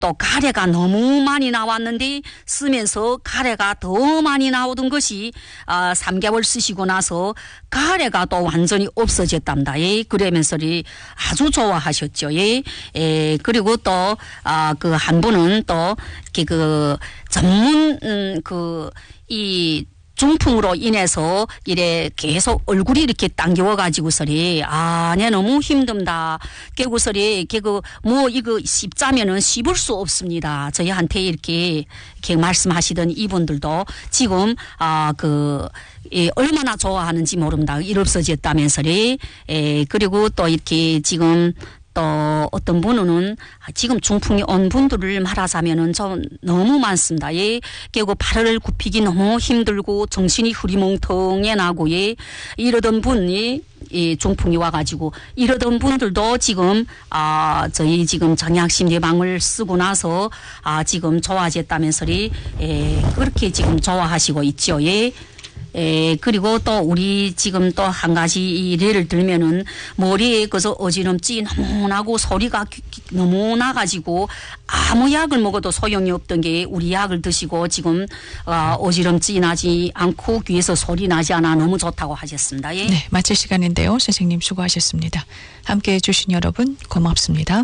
또 가래가 너무 많이 나왔는데 쓰면서 가래가 더 많이 나오던 것이 3개월 쓰시고 나서 가래가 또 완전히 없어졌답니다. 예. 그러면서 아주 좋아하셨죠. 예. 예. 그리고 또 그 한 분은 또 이렇게 그 전문 이 중풍으로 인해서 이래 계속 얼굴이 이렇게 당겨워 가지고서리 내 너무 힘듭니다. 깨고서리 뭐 이거 씹자면은 씹을 수 없습니다. 저희한테 이렇게 말씀하시던 이분들도 지금 얼마나 좋아하는지 모릅니다. 일 없어졌다면서리. 그리고 또 이렇게 지금 또 어떤 분은 지금 중풍이 온 분들을 말하자면은 좀 너무 많습니다. 예. 그리고 발을 굽히기 너무 힘들고 정신이 흐리멍텅해 나고 예. 이러던 분이 중풍이 와가지고 이러던 분들도 지금 저희 지금 정약심리방을 쓰고 나서 지금 좋아졌다면서리 그렇게 지금 좋아하시고 있죠. 예. 그리고 또 우리 지금 또 한 가지 예를 들면은 머리에 그저 어지럼증이 너무 나고 소리가 너무 나가지고 아무 약을 먹어도 소용이 없던 게 우리 약을 드시고 지금 어지럼증이 나지 않고 귀에서 소리 나지 않아 너무 좋다고 하셨습니다. 예. 네, 마칠 시간인데요. 선생님 수고하셨습니다. 함께해 주신 여러분 고맙습니다.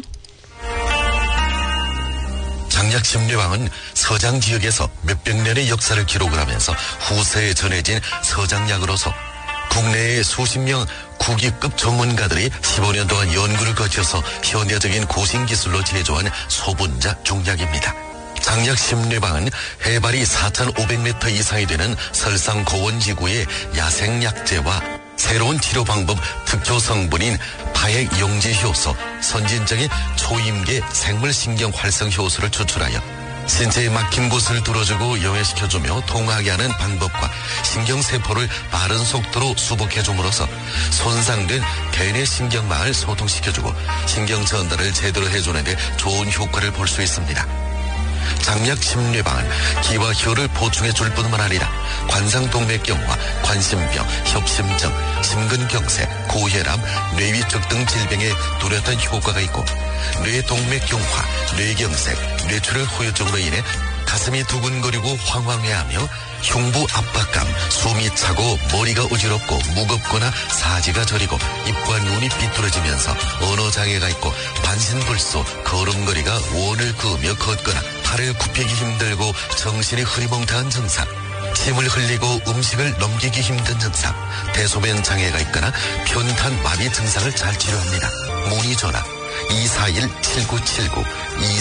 장약심리방은 서장 지역에서 몇백 년의 역사를 기록을 하면서 후세에 전해진 서장약으로서 국내의 수십 명 국위급 전문가들이 15년 동안 연구를 거쳐서 현대적인 고신기술로 제조한 소분자 중약입니다. 장약심리방은 해발이 4,500m 이상이 되는 설상 고원지구의 야생약재와 새로운 치료 방법 특효 성분인 파액 용지 효소, 선진적인 초임계 생물신경 활성 효소를 추출하여 신체에 막힌 곳을 뚫어주고 용해시켜주며 통하게 하는 방법과 신경세포를 빠른 속도로 수복해줌으로써 손상된 개인의 신경망을 소통시켜주고 신경 전달을 제대로 해주는 데 좋은 효과를 볼 수 있습니다. 장약심리방은 기와 혀를 보충해 줄 뿐만 아니라 관상동맥경화, 관심병, 협심증, 심근경색, 고혈압, 뇌위축 등 질병에 뚜렷한 효과가 있고 뇌동맥경화, 뇌경색, 뇌출혈 후유증으로 인해 가슴이 두근거리고 황황해하며 흉부 압박감, 숨이 차고 머리가 어지럽고 무겁거나 사지가 저리고 입과 눈이 삐뚤어지면서 언어장애가 있고 반신불수, 걸음걸이가 원을 그으며 걷거나 팔을 굽히기 힘들고 정신이 흐리멍텅한 증상, 침을 흘리고 음식을 넘기기 힘든 증상, 대소변 장애가 있거나 편탄 마비 증상을 잘 치료합니다. 문의 전화 241-7979